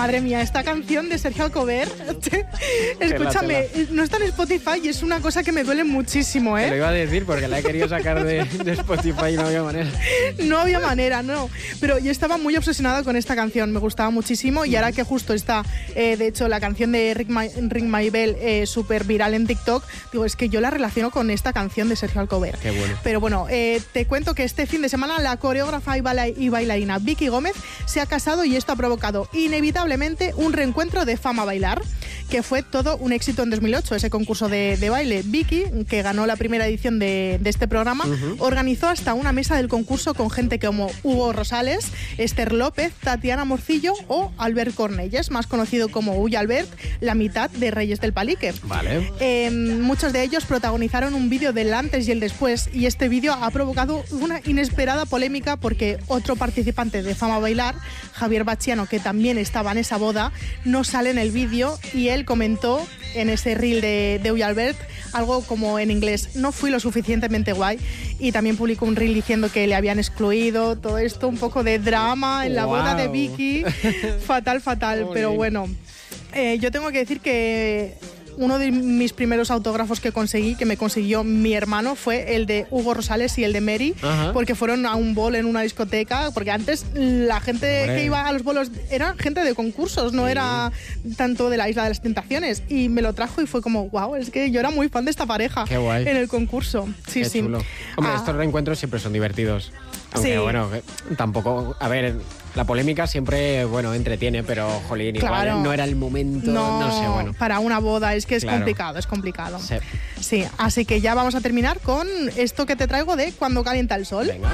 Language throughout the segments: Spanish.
Madre mía, esta canción de Sergio Alcover, escúchame, no está en Spotify y es una cosa que me duele muchísimo, ¿eh? Te lo iba a decir porque la he querido sacar de Spotify y no había manera. No había manera, no. Pero yo estaba muy obsesionada con esta canción, me gustaba muchísimo y ahora que justo está, de hecho, la canción de Ring My Bell súper viral en TikTok, digo, es que yo la relaciono con esta canción de Sergio Alcover. Qué bueno. Pero bueno, te cuento que este fin de semana la coreógrafa y bailarina Vicky Gómez se ha casado y esto ha provocado inevitablemente un reencuentro de Fama Bailar, que fue todo un éxito en 2008, ese concurso de baile. Vicky, que ganó la primera edición de este programa, organizó hasta una mesa del concurso con gente como Hugo Rosales, Esther López, Tatiana Morcillo o Albert Cornelles, más conocido como Uy Albert, la mitad de Reyes del Palique. Vale. Muchos de ellos protagonizaron un vídeo del antes y el después, y este vídeo ha provocado una inesperada polémica porque otro participante de Fama Bailar, Javier Bachiano, que también estaba en esa boda, no sale en el vídeo y él comentó en ese reel de Uy Albert algo como en inglés: no fui lo suficientemente guay, y también publicó un reel diciendo que le habían excluido. Todo esto, un poco de drama en la boda de Vicky. Fatal, pero bueno, yo tengo que decir que uno de mis primeros autógrafos que conseguí, que me consiguió mi hermano, fue el de Hugo Rosales y el de Mary, porque fueron a un bol en una discoteca, porque antes la gente que iba a los bolos era gente de concursos, no era tanto de la Isla de las Tentaciones, y me lo trajo y fue como, wow, es que yo era muy fan de esta pareja. Qué guay. En el concurso. Sí, Qué chulo. Hombre, estos reencuentros siempre son divertidos. Aunque bueno, tampoco, a ver, la polémica siempre, bueno, entretiene, pero jolín, claro, igual no era el momento, no sé, bueno. Para una boda es que es complicado. Sí, así que ya vamos a terminar con esto que te traigo de Cuando calienta el sol. Venga.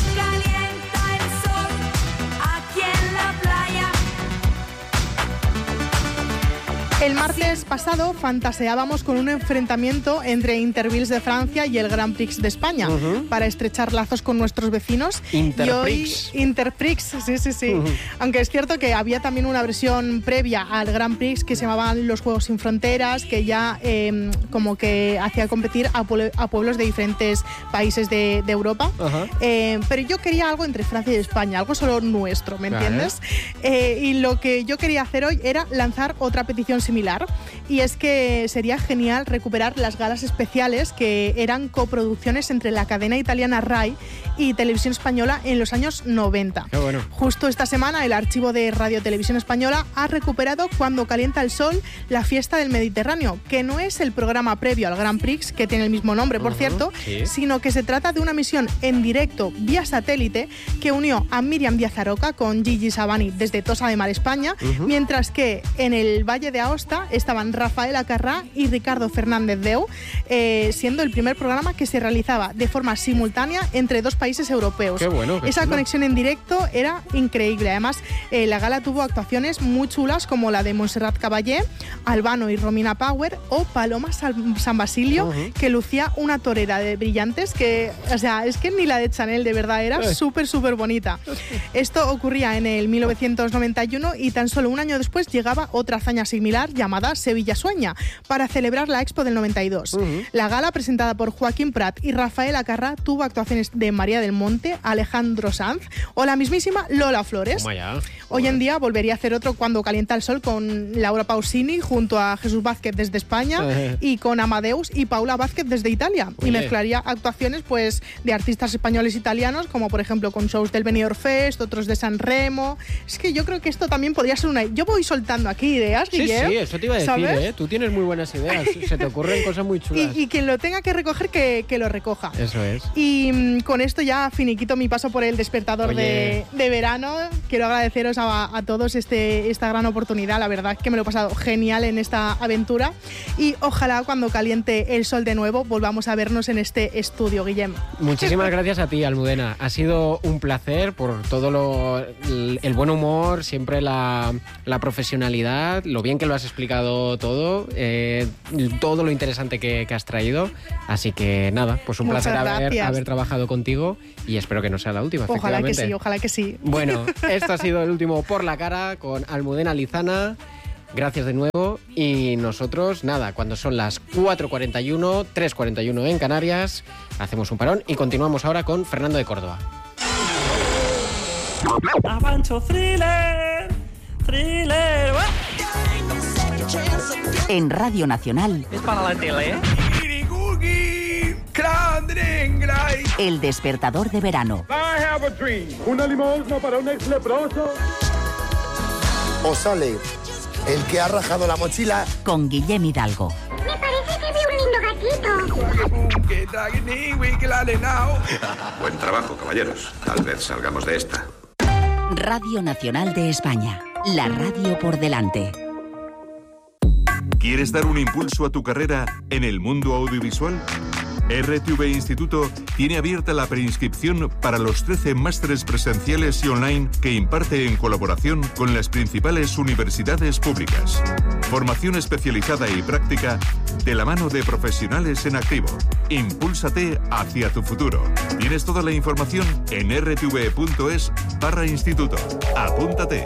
El martes pasado fantaseábamos con un enfrentamiento entre Intervils de Francia y el Grand Prix de España para estrechar lazos con nuestros vecinos. Interprix, sí. Aunque es cierto que había también una versión previa al Grand Prix que se llamaban los Juegos Sin Fronteras, que ya como que hacía competir a pueblos de diferentes países de Europa. Pero yo quería algo entre Francia y España, algo solo nuestro, ¿me entiendes? Y lo que yo quería hacer hoy era lanzar otra petición similar, y es que sería genial recuperar las galas especiales que eran coproducciones entre la cadena italiana RAI y Televisión Española en los años 90. Qué bueno. Justo esta semana el archivo de Radio Televisión Española ha recuperado Cuando calienta el sol, la fiesta del Mediterráneo, que no es el programa previo al Grand Prix, que tiene el mismo nombre, por cierto, sino que se trata de una misión en directo vía satélite que unió a Míriam Díaz Aroca con Gigi Sabani desde Tossa de Mar, España, mientras que en el Valle de Aosta estaban Rafael Acarrá y Ricardo Fernández Deu, siendo el primer programa que se realizaba de forma simultánea entre dos países europeos. Qué bueno. Esa conexión en directo era increíble. Además, la gala tuvo actuaciones muy chulas como la de Montserrat Caballé, Albano y Romina Power, o Paloma San Basilio, que lucía una torera de brillantes que, o sea, es que ni la de Chanel, de verdad, era súper bonita. Esto ocurría en el 1991 y tan solo un año después llegaba otra hazaña similar llamada Sevilla Sueña, para celebrar la Expo del 92. La gala, presentada por Joaquín Prat y Rafael Acarrá, tuvo actuaciones de María del Monte, Alejandro Sanz o la mismísima Lola Flores. Hoy en día volvería a hacer otro Cuando calienta el sol con Laura Pausini junto a Jesús Vázquez desde España y con Amadeus y Paula Vázquez desde Italia. Y mezclaría actuaciones pues de artistas españoles italianos, como por ejemplo con shows del Benidorm Fest, otros de San Remo. Es que yo creo que esto también podría ser una... Yo voy soltando aquí ideas, Guillermo. Sí, eso te iba a decir, Tú tienes muy buenas ideas, se te ocurren cosas muy chulas. Y quien lo tenga que recoger, que lo recoja. Eso es. Y con esto ya finiquito mi paso por el despertador de verano. Quiero agradeceros a todos esta gran oportunidad. La verdad que me lo he pasado genial en esta aventura y ojalá cuando caliente el sol de nuevo volvamos a vernos en este estudio, Guillem. Muchísimas gracias a ti, Almudena. Ha sido un placer por todo el buen humor, siempre la profesionalidad, lo bien que lo has explicado todo lo interesante que has traído. Así que nada, pues un placer haber trabajado contigo y espero que no sea la última. Ojalá que sí. Bueno, esto ha sido el último Por la Cara con Almudena Lizana. Gracias de nuevo y nosotros, nada, cuando son las 4:41, 3:41 en Canarias, hacemos un parón y continuamos ahora con Fernando de Córdoba. Avancho thriller, En Radio Nacional. Es para la tele, ¿eh? El despertador de verano. I have a dream. Una limosna para un ex leproso. O sale el que ha rajado la mochila. Con Guillem Hidalgo. Me parece que veo un lindo gatito. Buen trabajo, caballeros. Tal vez salgamos de esta. Radio Nacional de España. La radio por delante. ¿Quieres dar un impulso a tu carrera en el mundo audiovisual? RTV Instituto tiene abierta la preinscripción para los 13 másteres presenciales y online que imparte en colaboración con las principales universidades públicas. Formación especializada y práctica de la mano de profesionales en activo. Impúlsate hacia tu futuro. Tienes toda la información en rtv.es/instituto. Apúntate.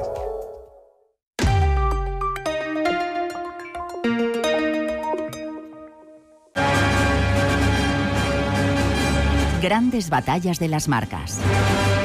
Grandes batallas de las marcas.